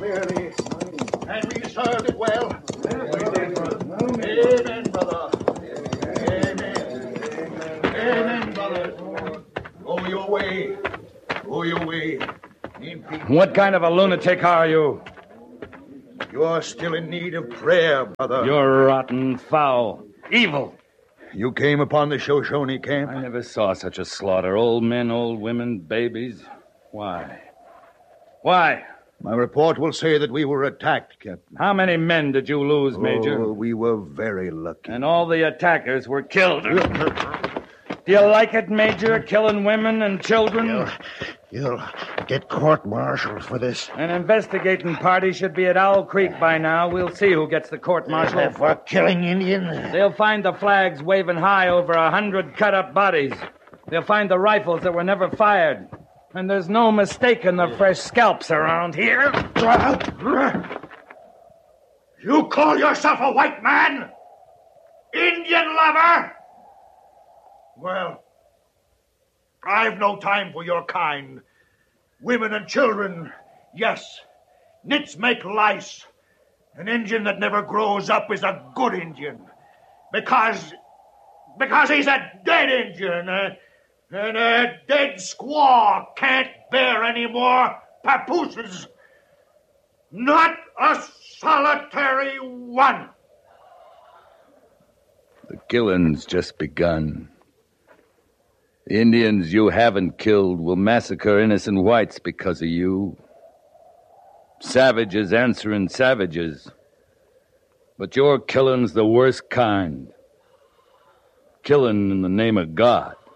clearly, and we served it well. Amen, brother. Amen, brother. Go your way. Go your way. What kind of a lunatic are you? You're still in need of prayer, brother. You're rotten, foul, evil. You came upon the Shoshone camp? I never saw such a slaughter. Old men, old women, babies. Why? Why? My report will say that we were attacked, Captain. How many men did you lose, Major? Oh, we were very lucky. And all the attackers were killed. Do you like it, Major, killing women and children? You'll get court-martialed for this. An investigating party should be at Owl Creek by now. We'll see who gets the court-martial. For killing Indians? They'll find the flags waving high over 100 cut-up bodies. They'll find the rifles that were never fired. And there's no mistaking the fresh scalps around here. You call yourself a white man? Indian lover? Well, I've no time for your kind. Women and children, yes. Nits make lice. An Indian that never grows up is a good Indian. Because he's a dead Indian. And a dead squaw can't bear any more papooses. Not a solitary one. The killing's just begun. The Indians you haven't killed will massacre innocent whites because of you. Savages answering savages. But your killing's the worst kind. Killing in the name of God.